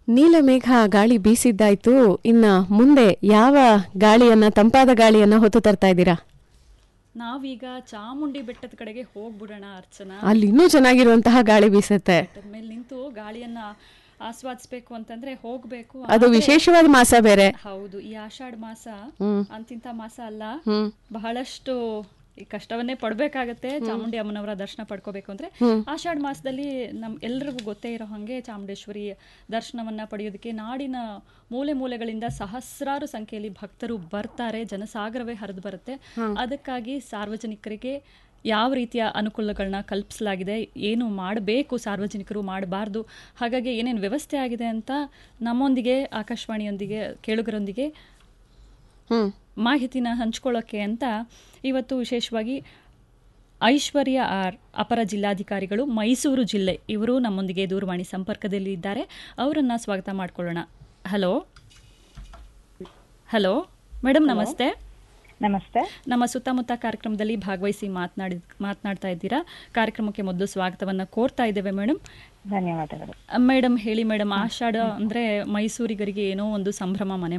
ನೀಲಮೇಘ ಗಾಳಿ ಬೀಸಿದ್ದಾಯ್ತು. ಇನ್ನ ಮುಂದೆ ಯಾವ ಗಾಳಿಯನ್ನ, ತಂಪಾದ ಗಾಳಿಯನ್ನ ಹೊತ್ತು ತರ್ತಾ ಇದ್ದೀರಾ? ನಾವೀಗ ಚಾಮುಂಡಿ ಬೆಟ್ಟದ ಕಡೆಗೆ ಹೋಗ್ಬಿಡೋಣ ಅರ್ಚನಾ. ಅಲ್ಲಿ ಇನ್ನೂ ಚೆನ್ನಾಗಿರುವಂತಹ ಗಾಳಿ ಬೀಸುತ್ತೆ. ಮೇಲೆ ನಿಂತು ಗಾಳಿಯನ್ನ ಆಸ್ವಾದಿಸ್ಬೇಕು ಅಂತಂದ್ರೆ ಹೋಗ್ಬೇಕು. ಅದು ವಿಶೇಷವಾದ ಮಾಸ ಬೇರೆ. ಹೌದು, ಈ ಆಷಾಢ ಮಾಸ ಅಂತಿಂತ ಮಾಸ ಅಲ್ಲ. ಬಹಳಷ್ಟು ಈ ಕಷ್ಟವನ್ನೇ ಪಡ್ಬೇಕಾಗತ್ತೆ ಚಾಮುಂಡಿ ಅಮ್ಮನವರ ದರ್ಶನ ಪಡ್ಕೋಬೇಕು ಅಂದ್ರೆ. ಆಷಾಢ ಮಾಸದಲ್ಲಿ ನಮ್ ಎಲ್ರಿಗೂ ಗೊತ್ತೇ ಇರೋ ಹಾಗೆ ಚಾಮುಂಡೇಶ್ವರಿ ದರ್ಶನವನ್ನ ಪಡೆಯೋದಕ್ಕೆ ನಾಡಿನ ಮೂಲೆ ಮೂಲೆಗಳಿಂದ ಸಹಸ್ರಾರು ಸಂಖ್ಯೆಯಲ್ಲಿ ಭಕ್ತರು ಬರ್ತಾರೆ. ಜನಸಾಗರವೇ ಹರಿದು ಬರುತ್ತೆ. ಅದಕ್ಕಾಗಿ ಸಾರ್ವಜನಿಕರಿಗೆ ಯಾವ ರೀತಿಯ ಅನುಕೂಲಗಳನ್ನ ಕಲ್ಪಿಸಲಾಗಿದೆ, ಏನು ಮಾಡಬೇಕು, ಸಾರ್ವಜನಿಕರು ಮಾಡಬಾರ್ದು, ಹಾಗಾಗಿ ಏನೇನು ವ್ಯವಸ್ಥೆ ಆಗಿದೆ ಅಂತ ನಮ್ಮೊಂದಿಗೆ, ಆಕಾಶವಾಣಿಯೊಂದಿಗೆ, ಕೇಳುಗರೊಂದಿಗೆ ಮಾಹಿತಿನ ಹಂಚ್ಕೊಳ್ಳೋಕ್ಕೆ ಅಂತ ಇವತ್ತು ವಿಶೇಷವಾಗಿ ಐಶ್ವರ್ಯ ಆರ್, ಅಪರ ಜಿಲ್ಲಾಧಿಕಾರಿಗಳು, ಮೈಸೂರು ಜಿಲ್ಲೆ, ಇವರು ನಮ್ಮೊಂದಿಗೆ ದೂರವಾಣಿ ಸಂಪರ್ಕದಲ್ಲಿ ಇದ್ದಾರೆ. ಅವರನ್ನ ಸ್ವಾಗತ ಮಾಡ್ಕೊಳ್ಳೋಣ. ಹಲೋ ಹಲೋ ಮೇಡಮ್, ನಮಸ್ತೆ. ನಮಸ್ತೆ. ನಮ್ಮ ಸುತ್ತಮುತ್ತ ಕಾರ್ಯಕ್ರಮದಲ್ಲಿ ಭಾಗವಹಿಸಿ ಮಾತನಾಡ್ತಾ ಇದ್ದೀರಾ. ಕಾರ್ಯಕ್ರಮಕ್ಕೆ ಮೊದಲು ಸ್ವಾಗತವನ್ನ ಕೋರ್ತಾ ಇದ್ದೇವೆ ಮೇಡಮ್. ಧನ್ಯವಾದಗಳು. ಮೇಡಮ್ ಹೇಳಿ ಮೇಡಮ್, ಆಷಾಢ ಅಂದ್ರೆ ಮೈಸೂರಿಗರಿಗೆ ಏನೋ ಒಂದು ಸಂಭ್ರಮ, ಮನೆ